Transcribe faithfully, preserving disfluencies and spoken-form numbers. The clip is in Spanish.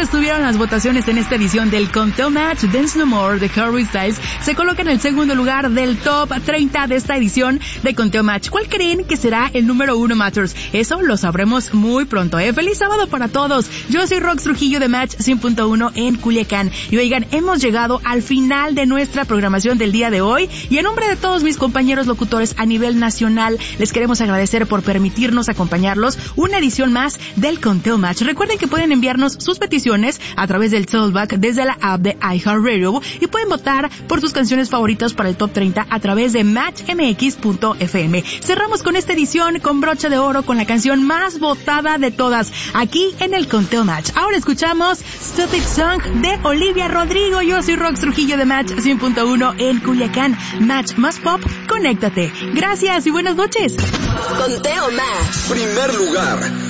estuvieron las votaciones en esta edición del Conteo Match? Dance No More de Harry Styles se coloca en el segundo lugar del top treinta de esta edición de Conteo Match. ¿Cuál creen que será el número uno, Matters? Eso lo sabremos muy pronto, ¿eh? ¡Feliz sábado para todos! Yo soy Rox Trujillo de Match cien punto uno en Culiacán. Y oigan, hemos llegado al final de nuestra programación del día de hoy y en nombre de todos mis compañeros locutores a nivel nacional, les queremos agradecer por permitirnos acompañarlos una edición más del Conteo Match. Recuerden que pueden enviarnos sus peticiones a través del Talkback desde la app de iHeartRadio y pueden votar por sus canciones favoritas para el top treinta a través de match m x punto f m. Cerramos con esta edición con broche de oro con la canción más votada de todas aquí en el Conteo Match. Ahora escuchamos Stupid Song de Olivia Rodrigo. Yo soy Rox Trujillo de Match cien punto uno en Culiacán. Match más pop, conéctate. Gracias y buenas noches. Conteo Match. Primer lugar.